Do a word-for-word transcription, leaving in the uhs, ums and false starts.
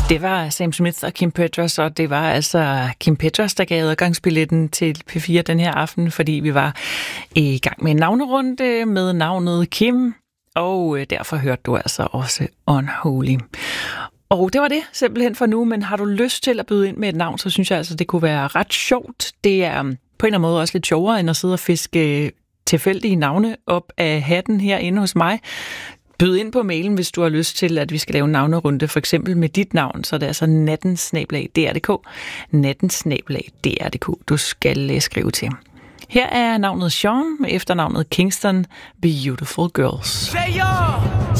Det var Sam Smith og Kim Petras, og det var altså Kim Petras, der gav adgangsbilletten til P fire den her aften, fordi vi var i gang med en navnerunde med navnet Kim, og derfor hørte du altså også Unholy. Og det var det simpelthen for nu, men har du lyst til at byde ind med et navn, så synes jeg altså, det kunne være ret sjovt. Det er på en eller anden måde også lidt sjovere, end at sidde og fiske tilfældige navne op af hatten herinde hos mig. Byd ind på mailen, hvis du har lyst til, at vi skal lave en navnerunde, for eksempel med dit navn, så det er altså natten snabel-a d r punktum d k, natten snabel-a d r punktum d k, du skal skrive til. Her er navnet Sean med efternavnet Kingston, Beautiful Girls.